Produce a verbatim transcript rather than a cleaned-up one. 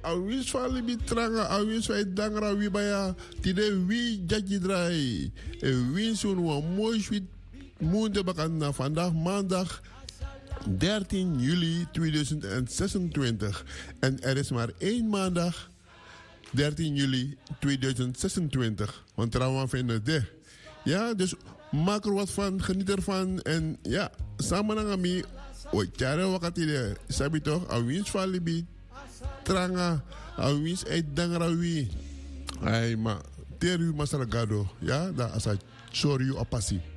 awis fali bi tranga awis fai dangra wi baya tide wi jaji drai e win sun wa mooi sweet moende bakan na vandaag maandag dertien juli tweeduizend zesentwintig en er is maar één maandag dertien juli tweeduizend zesentwintig want trouwens vinden de ja dus maak er wat van, geniet ervan en ja samen met mij ooit jaren wakati de sabi toch awins fali bi tranga awins uit dangrawi ay ma teru masaragado ya da asa sorry apasi